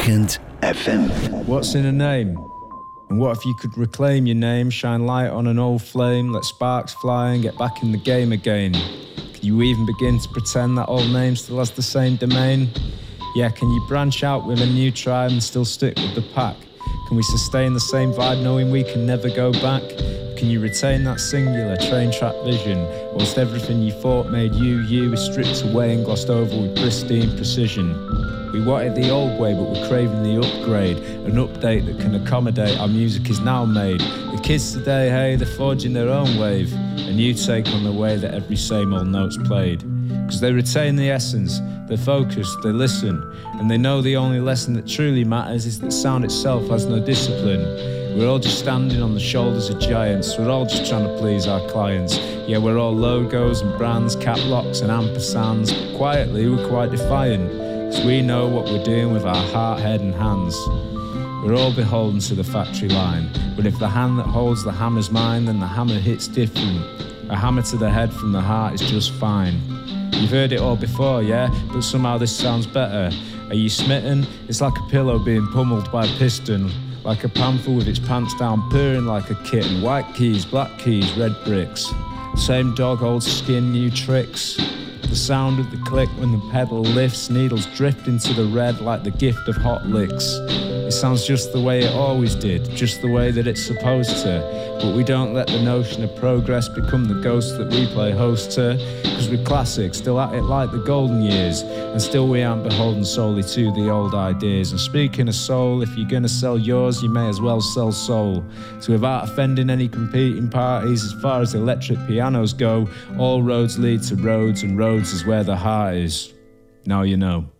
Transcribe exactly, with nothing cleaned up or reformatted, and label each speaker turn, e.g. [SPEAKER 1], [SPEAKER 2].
[SPEAKER 1] Agent F M.
[SPEAKER 2] What's in a name? And what if you could reclaim your name, shine light on an old flame, let sparks fly and get back in the game again? Can you even begin to pretend that old name still has the same domain? Yeah, can you branch out with a new tribe and still stick with the pack? Can we sustain the same vibe knowing we can never go back? Can you retain that singular train track vision, whilst everything you thought made you, you is stripped away and glossed over with pristine precision? We wanted the old way, but we're craving the upgrade, an update that can accommodate our music is now made. The kids today, hey, they're forging their own wave, a new take on the way that every same old note's played. Because they retain the essence, they're focused, they listen, and they know the only lesson that truly matters is that sound itself has no discipline. We're all just standing on the shoulders of giants, we're all just trying to please our clients. Yeah, we're all logos and brands, cap locks and ampersands, but quietly we're quite defiant, because we know what we're doing with our heart, head and hands. We're all beholden to the factory line, but if the hand that holds the hammer's mine, then the hammer hits different. A hammer to the head from the heart is just fine. You've heard it all before, yeah? But somehow this sounds better. Are you smitten? It's like a pillow being pummeled by a piston. Like a panther with its pants down, purring like a kitten. White keys, black keys, red bricks. Same dog, old skin, new tricks. The sound of the click when the pedal lifts, needles drift into the red like the gift of hot licks. It sounds just the way it always did, just the way that it's supposed to. But we don't let the notion of progress become the ghost that we play host to. Cause we're classic, still at it like the golden years, and still we aren't beholden solely to the old ideas. And speaking of soul, if you're gonna sell yours, you may as well sell soul. So without offending any competing parties, as far as electric pianos go, all roads lead to roads, and roads is where the heart is. Now you know.